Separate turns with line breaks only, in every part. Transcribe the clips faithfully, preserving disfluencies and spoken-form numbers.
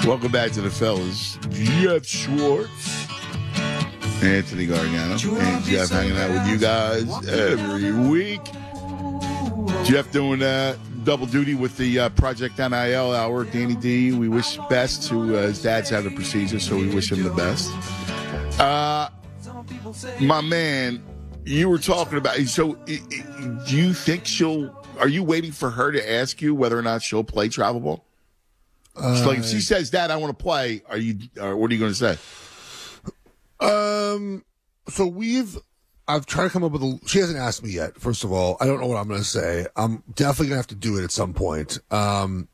Welcome back to the fellas. Jeff Schwartz, Anthony Gargano, and Jeff hanging out with you guys every week. Jeff doing uh, double duty with the uh, Project N I L hour. Danny D, we wish best to uh, his dad's had the procedure, so we wish him the best. Uh, my man, you were talking about, so do you think she'll, are you waiting for her to ask you whether or not she'll play travel ball? Uh, so like if she says, Dad, I want to play, are you, or what are you going to say?
Um, so we've, I've tried to come up with a, she hasn't asked me yet, first of all. I don't know what I'm going to say. I'm definitely going to have to do it at some point. Um,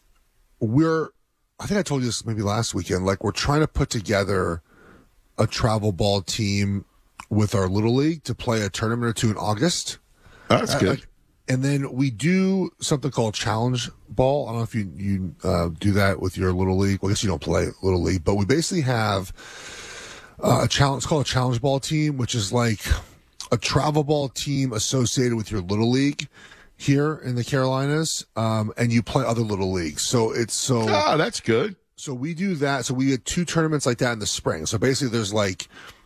we're, I think I told you this maybe last weekend, like we're trying to put together a travel ball team with our Little League to play a tournament or two in August.
Oh, that's uh, good.
Like, and then we do something called Challenge Ball. I don't know if you, you uh, do that with your Little League. Well, I guess you don't play Little League, but we basically have Uh, a challenge, it's called a challenge ball team, which is like a travel ball team associated with your little league here in the Carolinas. Um, and you play other little leagues. So it's so,
oh, that's good.
So we do that. So we had two tournaments like that in the spring. So basically there's like,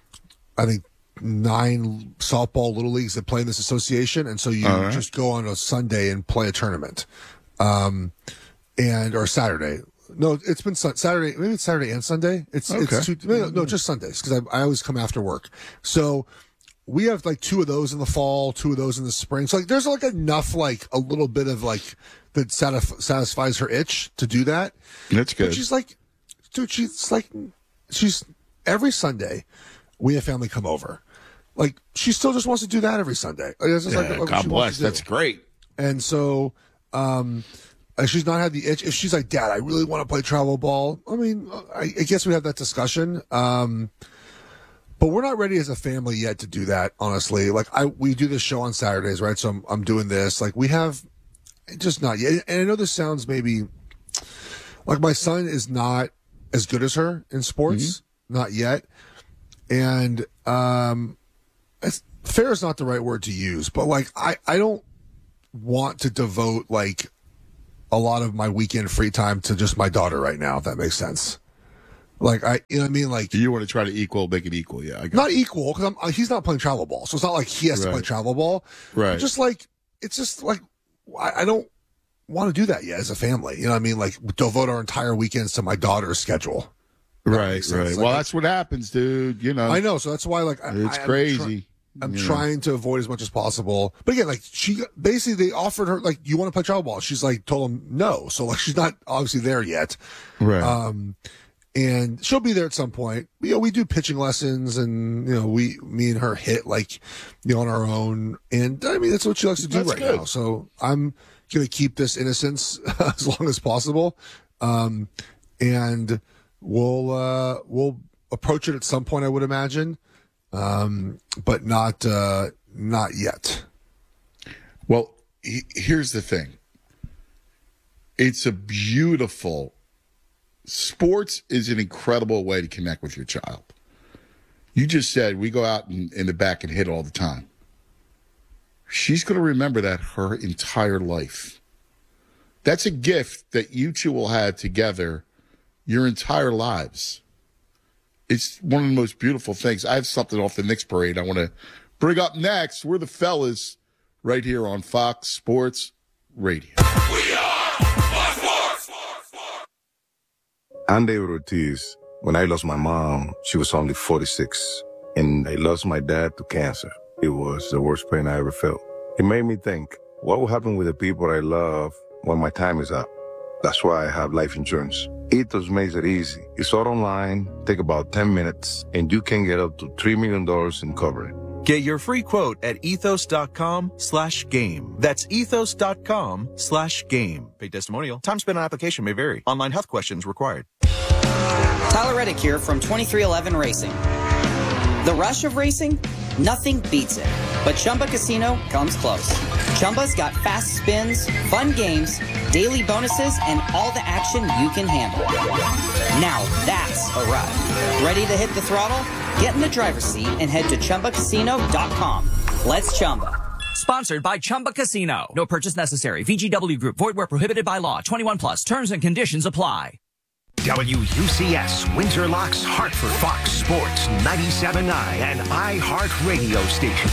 I think nine softball little leagues that play in this association. And so you right. just go on a Sunday and play a tournament. Um, and, or Saturday. No, it's been Saturday. Maybe it's Saturday and Sunday. It's,
okay.
it's two, no, no, just Sundays because I, I always come after work. So we have like two of those in the fall, two of those in the spring. So like, there's like enough, like a little bit of like that satisf- satisfies her itch to do that.
That's good.
But she's like, dude, she's like, she's every Sunday we have family come over. Like she still just wants to do that every Sunday. Like, it's just
yeah,
like, like
God bless. That's great.
And so, um, Uh, she's not had the itch. If she's like, Dad, I really want to play travel ball. I mean, I, I guess we have that discussion. Um, but we're not ready as a family yet to do that, honestly. Like I, we do this show on Saturdays, right? So I'm, I'm doing this. Like we have just not yet. And I know this sounds maybe like my son is not as good as her in sports, mm-hmm. not yet. And, um, it's, fair is not the right word to use, but like, I, I don't want to devote like, a lot of my weekend free time to just my daughter right now, if that makes sense. Like, I, you know what I mean? Like,
you want to try to equal, make it equal. Yeah. I
not equal, because I'm, he's not playing travel ball. So it's not like he has right. to play travel ball.
Right.
Just like, it's just like, I, I don't want to do that yet as a family. You know what I mean? Like, devote our entire weekends to my daughter's schedule.
Right, right. Like, well, that's what happens, dude. You know.
I know. So that's why, like,
it's
I,
crazy.
Try- I'm yeah. trying to avoid as much as possible. But again, like she basically they offered her like, you want to play travel ball? She's like told them no. So like she's not obviously there yet.
Right.
Um, and she'll be there at some point. You know, we do pitching lessons and you know, we me and her hit like you know on our own. And I mean that's what she likes to do
that's
right
good.
now. So I'm gonna keep this innocence as long as possible. Um, and we'll uh we'll approach it at some point, I would imagine. Um, but not, uh, not yet.
Well, he, here's the thing. It's a beautiful, sports is an incredible way to connect with your child. You just said we go out in, in the back and hit all the time. She's going to remember that her entire life. That's a gift that you two will have together your entire lives. It's one of the most beautiful things. I have something off the Knicks parade I want to bring up next. We're the fellas right here on Fox Sports Radio. We are Fox Sports!
I'm David Ortiz. When I lost my mom, she was only forty-six. And I lost my dad to cancer. It was the worst pain I ever felt. It made me think, what will happen with the people I love when my time is up? That's why I have life insurance. Ethos makes it easy. It's all online, take about ten minutes, and you can get up to three million dollars in coverage.
Get your free quote at ethos.com slash game. That's ethos.com slash game. Paid testimonial. Time spent on application may vary. Online health questions required.
Tyler Reddick here from twenty-three eleven Racing. The rush of racing? Nothing beats it. But Chumba Casino comes close. Chumba's got fast spins, fun games, daily bonuses, and all the action you can handle. Now that's a ride. Ready to hit the throttle? Get in the driver's seat and head to Chumba Casino dot com. Let's Chumba.
Sponsored by Chumba Casino. No purchase necessary. V G W Group. Void where prohibited by law. twenty-one plus. Terms and conditions apply.
W U C S, Winterlocks, Hartford, Fox Sports ninety-seven point nine, and iHeartRadio station.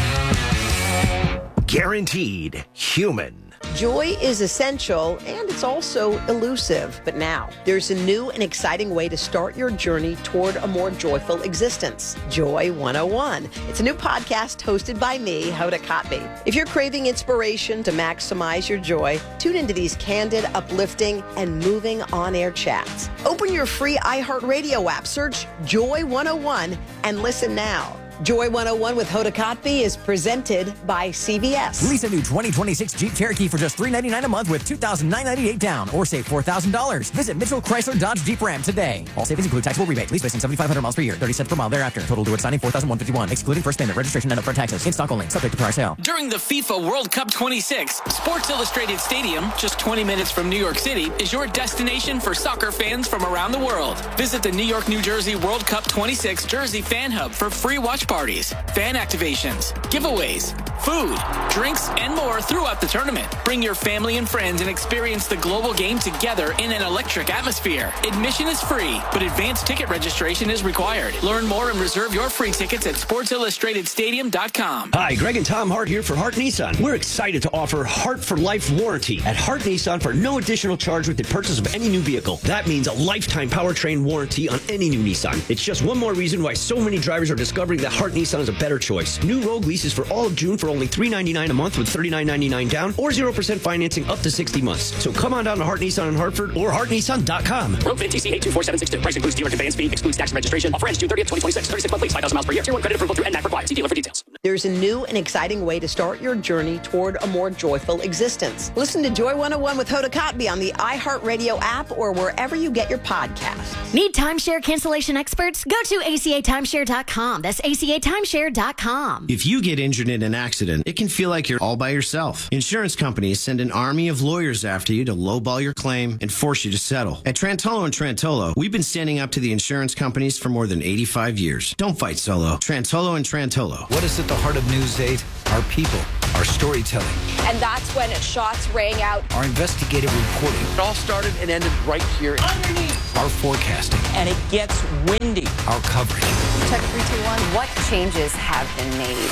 Guaranteed human.
Joy is essential, and it's also elusive. But now, there's a new and exciting way to start your journey toward a more joyful existence. Joy one oh one. It's a new podcast hosted by me, Hoda Kotb. If you're craving inspiration to maximize your joy, tune into these candid, uplifting, and moving on-air chats. Open your free iHeartRadio app, search Joy one oh one, and listen now. Joy one oh one with Hoda Kotb is presented by C V S.
Lease a new twenty twenty-six Jeep Cherokee for just three hundred ninety-nine dollars a month with two thousand nine hundred ninety-eight dollars down, or save four thousand dollars. Visit Mitchell Chrysler Dodge Jeep Ram today. All savings include taxable rebate. Lease based on seventy-five hundred miles per year, thirty cents per mile thereafter. Total due at signing four thousand one hundred fifty-one dollars, excluding first payment, registration, and upfront taxes. In stock only. Subject to prior sale.
During the FIFA World Cup twenty-six, Sports Illustrated Stadium, just twenty minutes from New York City, is your destination for soccer fans from around the world. Visit the New York, New Jersey World Cup twenty-six Jersey Fan Hub for free watch parties, fan activations, giveaways, food, drinks, and more throughout the tournament. Bring your family and friends and experience the global game together in an electric atmosphere. Admission is free, but advanced ticket registration is required. Learn more and reserve your free tickets at sports illustrated stadium dot com.
Hi, Greg and Tom Hart here for Hart Nissan. We're excited to offer Hart for Life warranty at Hart Nissan for no additional charge with the purchase of any new vehicle. That means a lifetime powertrain warranty on any new Nissan. It's just one more reason why so many drivers are discovering that Hart Nissan is a better choice. New Rogue leases for all of June for only three hundred ninety-nine dollars a month with thirty-nine ninety-nine down, or zero percent financing up to sixty months. So come on down to Hart Nissan in Hartford or hart nissan dot com.
Rogue T C eight two four seven six two. Price includes dealer conveyance fee, excludes tax and registration. Offer ends June thirtieth, twenty twenty-six. thirty-six month lease, five thousand miles per year. Tier one credit approval through N D A C required. See dealer for details.
There's a new and exciting way to start your journey toward a more joyful existence. Listen to Joy one oh one with Hoda Kotb on the iHeartRadio app or wherever you get your podcasts.
Need timeshare cancellation experts? Go to A C A timeshare dot com. That's A C A timeshare dot com.
If you get injured in an accident, it can feel like you're all by yourself. Insurance companies send an army of lawyers after you to lowball your claim and force you to settle. At Trantolo and Trantolo, we've been standing up to the insurance companies for more than eighty-five years. Don't fight solo. Trantolo and Trantolo.
What is at the heart of News eight? Our people, our storytelling.
And that's when shots rang out.
Our investigative reporting.
It all started and ended right here.
Underneath. Our forecasting.
And it gets windy.
Our coverage.
Check three two one. What changes have been made?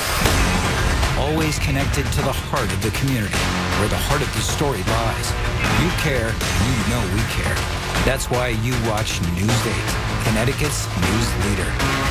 Always connected to the heart of the community, where the heart of the story lies. You care, you know we care. That's why you watch News eight, Connecticut's news leader.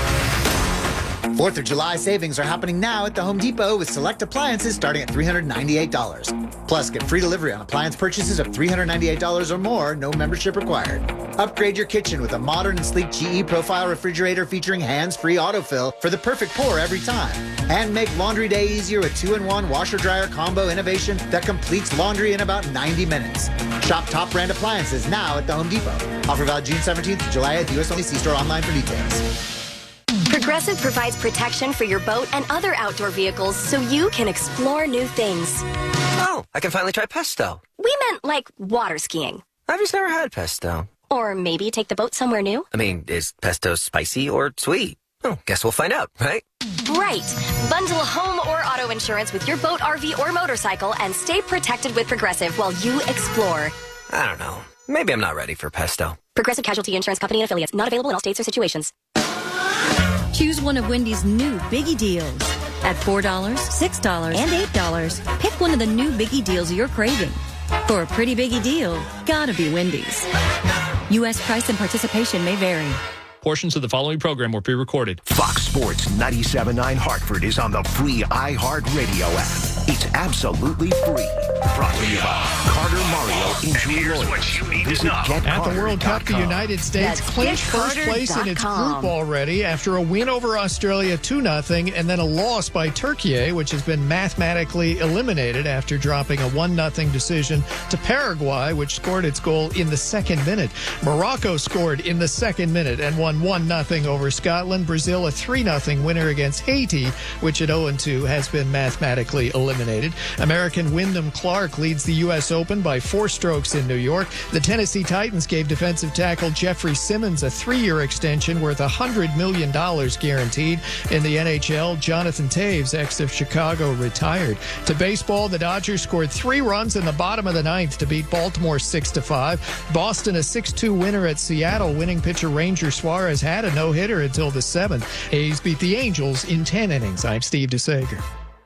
fourth of July savings are happening now at the Home Depot with select appliances starting at three hundred ninety-eight dollars. Plus, get free delivery on appliance purchases of three hundred ninety-eight dollars or more, no membership required. Upgrade your kitchen with a modern and sleek G E profile refrigerator featuring hands-free autofill for the perfect pour every time. And make laundry day easier with two in one washer-dryer combo innovation that completes laundry in about ninety minutes. Shop top brand appliances now at the Home Depot. Offer valid June seventeenth to July eighth. U S only. See store online for details.
Progressive provides protection for your boat and other outdoor vehicles so you can explore new things.
Oh, I can finally try pesto.
We meant like water skiing.
I've just never had pesto.
Or maybe take the boat somewhere new.
I mean, is pesto spicy or sweet? Oh, guess we'll find out, right?
Right. Bundle home or auto insurance with your boat, R V, or motorcycle and stay protected with Progressive while you explore.
I don't know. Maybe I'm not ready for pesto.
Progressive Casualty Insurance Company and Affiliates. Not available in all states or situations.
Choose one of Wendy's new Biggie Deals. At four dollars, six dollars, and eight dollars, pick one of the new Biggie Deals you're craving. For a pretty Biggie deal, gotta be Wendy's. U S price and participation may vary.
Portions of the following program were pre-recorded.
Fox Sports ninety-seven point nine Hartford is on the free iHeartRadio app. It's absolutely free. Brought to you by Carter Mario Injury Lawyers. What you need to know.
At the World Cup, the United States
That's
clinched first place in its group already after a win over Australia two nothing and then a loss by Turkey, which has been mathematically eliminated after dropping a one nothing decision to Paraguay, which scored its goal in the second minute. Morocco scored in the second minute and won one nothing over Scotland. Brazil, a three nothing winner against Haiti, which at oh and two has been mathematically eliminated. American Wyndham Clark Clark leads the U S Open by four strokes in New York. The Tennessee Titans gave defensive tackle Jeffrey Simmons a three-year extension worth one hundred million dollars guaranteed. In the N H L, Jonathan Taves, ex of Chicago, retired. To baseball, the Dodgers scored three runs in the bottom of the ninth to beat Baltimore six to five. Boston a six two winner at Seattle. Winning pitcher Ranger Suarez had a no-hitter until the seventh. A's beat the Angels in ten innings. I'm Steve DeSager.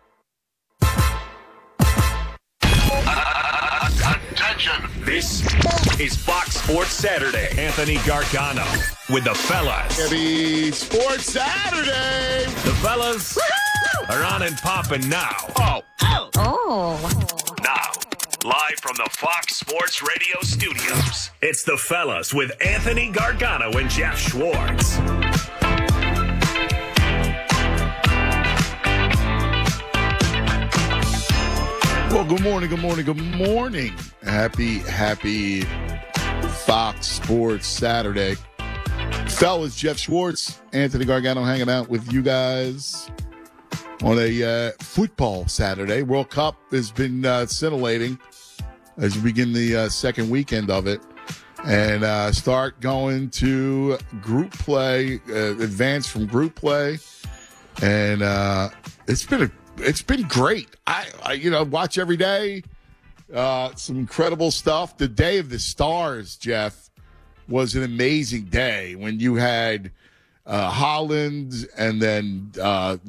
Attention! This is Fox Sports Saturday. Anthony Gargano with the fellas.
Happy Sports Saturday!
The fellas Woo-hoo! Are on and popping now.
Oh.
Oh.
Oh.
Now, live from the Fox Sports Radio studios, it's the fellas with Anthony Gargano and Jeff Schwartz.
Well, good morning, good morning, good morning. Happy, happy Fox Sports Saturday. Fellas, Jeff Schwartz, Anthony Gargano hanging out with you guys on a uh, football Saturday. World Cup has been uh, scintillating as we begin the uh, second weekend of it and uh, start going to group play, uh, advance from group play. And uh, it's been a It's been great. I, I, you know, watch every day. Uh, some incredible stuff. The Day of the Stars, Jeff, was an amazing day when you had uh, Holland and then uh,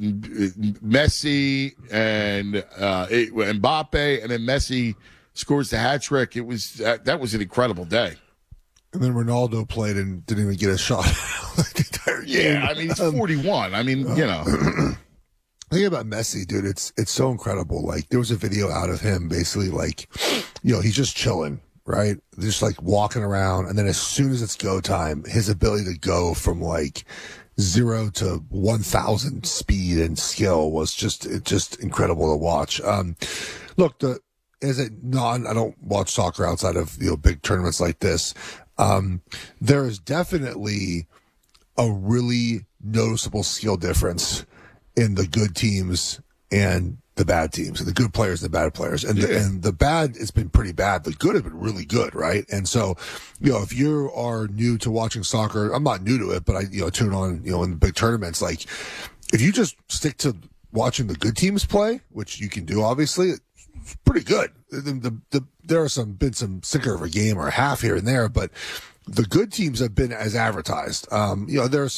Messi and uh, it, Mbappe, and then Messi scores the hat trick. It was uh, that was an incredible day.
And then Ronaldo played and didn't even get a shot. the entire game.
Yeah, I mean, he's forty-one. I mean, you know.
The thing about Messi, dude, it's it's so incredible. Like, there was a video out of him basically, like, you know, he's just chilling, right? Just like walking around. And then as soon as it's go time, his ability to go from like zero to one thousand speed and skill was just, it just incredible to watch. Um, look, the, as a non, I don't watch soccer outside of, you know, big tournaments like this. Um, there is definitely a really noticeable skill difference in the good teams and the bad teams, and the good players and the bad players. And, the, and the bad has been pretty bad. The good has been really good, right? And so, you know, if you are new to watching soccer, I'm not new to it, but I, you know, tune on, you know, in the big tournaments, like, if you just stick to watching the good teams play, which you can do, obviously, it's pretty good. The, the, the, there are some, been some sinker of a game or a half here and there, but the good teams have been as advertised. Um, you know, there are some